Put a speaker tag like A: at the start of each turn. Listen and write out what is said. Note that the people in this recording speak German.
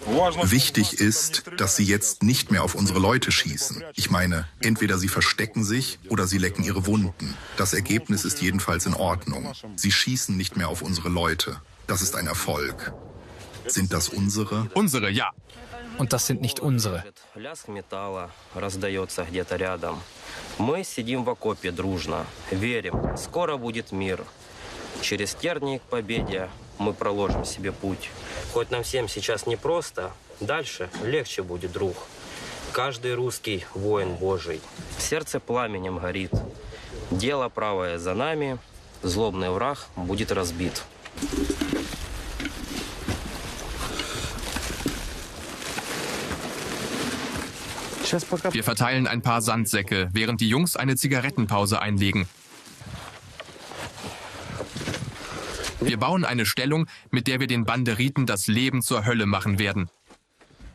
A: Wichtig ist, dass sie jetzt nicht mehr auf unsere Leute schießen. Ich meine, entweder sie verstecken sich oder sie lecken ihre Wunden. Das Ergebnis ist jedenfalls in Ordnung. Sie schießen nicht mehr auf unsere Leute. Das ist ein Erfolg. Sind das unsere?
B: Unsere, ja.
C: Und das sind nicht unsere.
D: Мы сидим в окопе дружно, верим, скоро будет мир. Через тернии к победе мы проложим себе путь. Хоть нам всем сейчас непросто, дальше легче будет, друг. Каждый русский воин Божий. Сердце пламенем горит. Дело правое за нами, злобный враг будет разбит.
B: Wir verteilen ein paar Sandsäcke, während die Jungs eine Zigarettenpause einlegen. Wir bauen eine Stellung, mit der wir den Banderiten das Leben zur Hölle machen werden.